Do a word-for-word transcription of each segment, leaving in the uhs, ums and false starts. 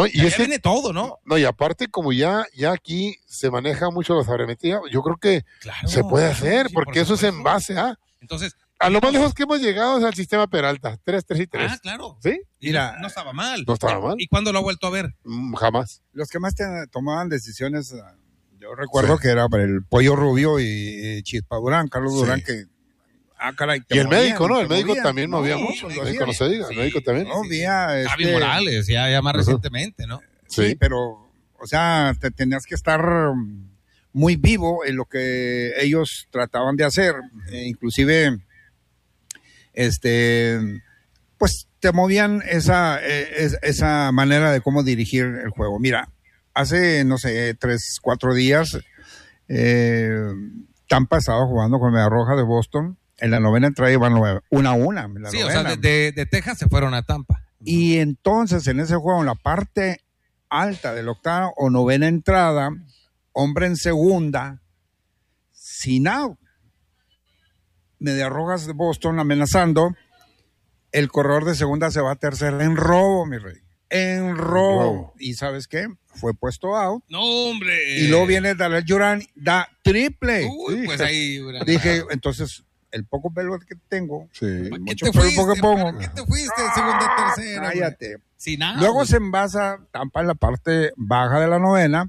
No, y ya es que, viene todo, ¿no? No, y aparte, como ya, ya aquí se maneja mucho la sabermetría, yo creo que claro, se puede claro, hacer, sí, porque por eso es en supuesto. base a. Entonces, a lo más lejos que hemos llegado es al sistema Peralta, tres, tres y tres. Ah, claro. ¿Sí? Mira, no, no estaba mal. No estaba mal. ¿Y cuándo lo ha vuelto a ver? Mm, jamás. Los que más te tomaban decisiones, yo recuerdo sí. que era el Pollo Rubio y Chispa Durán, Carlos sí. Durán, que ah, caray, y el movían, médico, ¿no? El médico movían. también movía no, mucho. Sí, el médico no se diga, sí, el médico también. No, vía, este... Javi Morales, ya, ya más uh-huh. recientemente, ¿no? Sí, sí, pero, o sea, te tenías que estar muy vivo en lo que ellos trataban de hacer. Eh, inclusive, este, pues te movían esa, eh, esa manera de cómo dirigir el juego. Mira, hace, no sé, tres, cuatro días, eh, Tampa estaba jugando con la Roja de Boston. En la novena entrada iban una a una. La sí, novena. o sea, de, de, de Texas se fueron a Tampa. Y entonces en ese juego, en la parte alta del octava o novena entrada, hombre en segunda, sin out. Medias Rojas de Boston amenazando. El corredor de segunda se va a tercera en robo, mi rey. En robo. Wow. ¿Y sabes qué? Fue puesto out. No, hombre. Y luego viene Dalel Durán, da triple. Uy, sí. Pues ahí. Durán. Dije, entonces, el poco pelo que tengo, sí. mucho pelo que pongo. ¿Para qué te fuiste? Segunda, tercera. Cállate. Sin nada. Luego se envasa Tampa en la parte baja de la novena,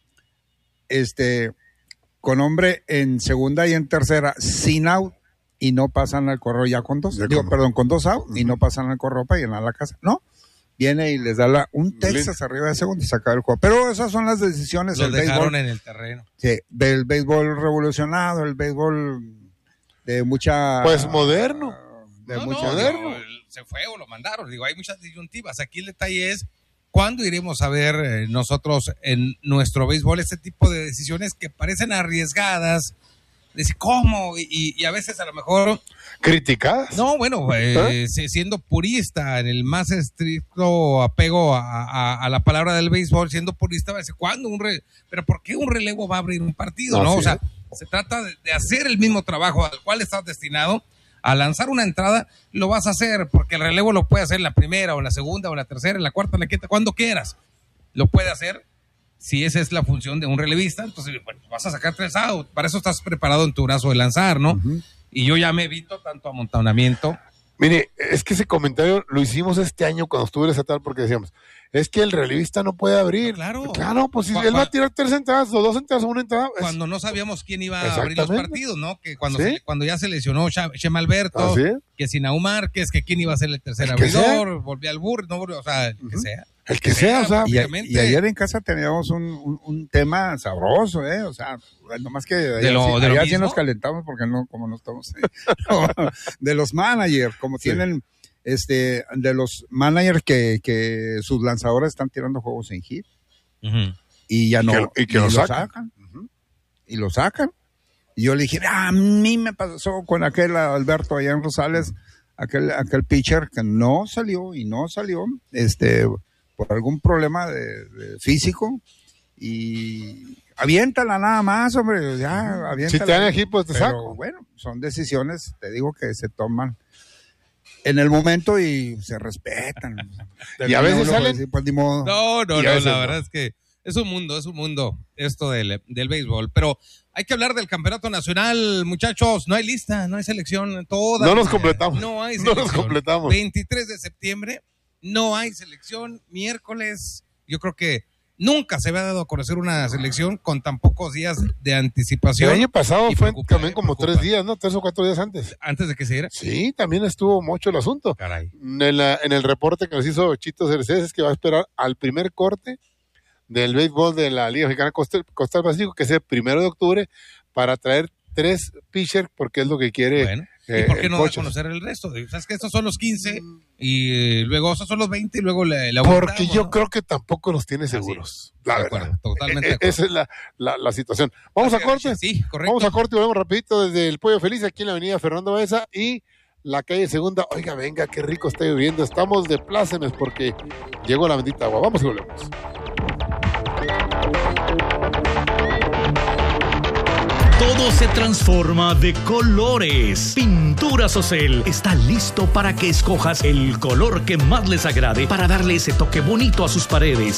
este, con hombre en segunda y en tercera, sin out, y no pasan al correo ya con dos. Ya Digo, con... perdón, con dos out, uh-huh. y no pasan al correo para llenar la casa. No. Viene y les da la, un Texas arriba de segundo y saca el juego. Pero esas son las decisiones del béisbol. Los dejaron en el terreno. Sí, del béisbol revolucionado, el béisbol de mucha... Pues moderno. De no, mucha no, moderno. No, se fue o lo mandaron. Digo, hay muchas disyuntivas. Aquí el detalle es, ¿cuándo iremos a ver eh, nosotros en nuestro béisbol este tipo de decisiones que parecen arriesgadas? Decir, ¿cómo? Y, y a veces a lo mejor... ¿Criticadas? No, bueno, eh, ¿Eh? siendo purista, en el más estricto apego a, a, a la palabra del béisbol, siendo purista, va a decir, ¿cuándo un re... ¿Pero por qué un relevo va a abrir un partido? No, ¿no? O sea, se trata de, de hacer el mismo trabajo al cual estás destinado. A lanzar una entrada, lo vas a hacer, porque el relevo lo puede hacer en la primera, o en la segunda, o en la tercera, en la cuarta, en la quinta, cuando quieras. Lo puede hacer. Si esa es la función de un relevista, entonces bueno, vas a sacar tres out. Para eso estás preparado en tu brazo de lanzar, ¿no? Uh-huh. Y yo ya me evito tanto amontonamiento. Mire, es que ese comentario lo hicimos este año cuando estuve en esa tal, porque decíamos, es que el relevista no puede abrir. No, claro. Claro, pues si él va a tirar tres entradas o dos entradas o una entrada. Es... Cuando no sabíamos quién iba a abrir los partidos, ¿no? Que cuando, ¿sí? se, cuando ya se lesionó Chema Alberto, ¿sí? que Sinaú Márquez, que quién iba a ser el tercer el abridor, volvió al burro, no, o sea, el uh-huh. que sea. El que sea, o sea, y, y ayer en casa teníamos un, un, un tema sabroso, ¿eh? O sea, nomás que de ayer, lo, sí, de ayer lo sí mismo? nos calentamos porque no, como no estamos no, de los managers, como sí. tienen, este, de los managers que, que sus lanzadores están tirando juegos en hit uh-huh. y ya no, y que, y que y lo sacan, sacan. Uh-huh. y lo sacan. Y yo le dije, ah, a mí me pasó con aquel Alberto allá en Rosales, aquel, aquel pitcher que no salió y no salió, este, por algún problema de, de físico, y aviéntala nada más, hombre, ya, aviéntala. Si te dan equipo, pues te Pero, saco. Bueno, son decisiones, te digo, que se toman en el momento y se respetan. Y a veces salen... Decir, pues, ni modo. No, no, no, la no. verdad es que es un mundo, es un mundo esto del, del béisbol, pero hay que hablar del campeonato nacional, muchachos, no hay lista, no hay selección, toda. No nos completamos. No hay selección. No nos completamos. veintitrés de septiembre, no hay selección, miércoles, yo creo que nunca se había dado a conocer una selección con tan pocos días de anticipación. El año pasado fue preocupa, también como preocupa. tres días, ¿no? Tres o cuatro días antes. Antes de que se diera. Sí, también estuvo mucho el asunto. Caray. En, la, en el reporte que nos hizo Chito Cerces es que va a esperar al primer corte del béisbol de la Liga Mexicana Costa, Costa del Pacífico, que es el primero de octubre, para traer tres pitchers, porque es lo que quiere. Bueno. Eh, ¿Y por qué no da a Pochos. conocer el resto? ¿Sabes que estos son los quince y eh, luego estos son los veinte y luego la, la Porque octava, yo ¿no? creo que tampoco los tiene seguros. Así, la de verdad. acuerdo, totalmente Eh, de acuerdo. Esa es la, la, la situación. Vamos a corte. Sí, correcto. Vamos a corte y volvemos rapidito desde el Pollo Feliz, aquí en la avenida Fernando Baeza y la calle Segunda. Oiga, venga, qué rico está lloviendo. Estamos de plácemes porque llegó la bendita agua. Vamos y volvemos. Todo se transforma de colores. Pinturas Ocel está listo para que escojas el color que más les agrade para darle ese toque bonito a sus paredes.